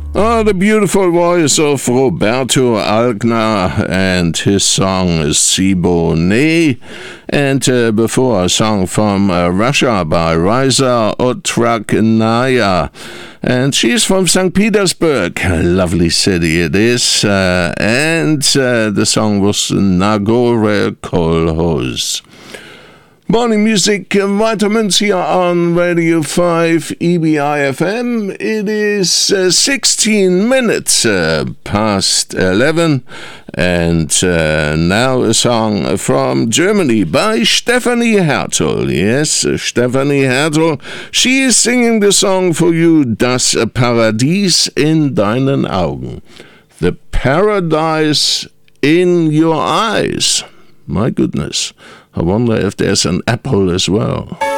Oh, the beautiful voice of Roberto Algner and his song Siboney. And before, a song from Russia by Riza Otraknaya. And she's from St. Petersburg. A lovely city it is. And the song was Nagore Kolhoz. Morning Music Vitamins here on Radio 5 EBI FM. It is 16 minutes past 11, and now a song from Germany by Stephanie Hertel. Yes, Stephanie Hertel. She is singing the song for you, Das Paradies in deinen Augen. The Paradise in Your Eyes. My goodness. I wonder if there's an apple as well.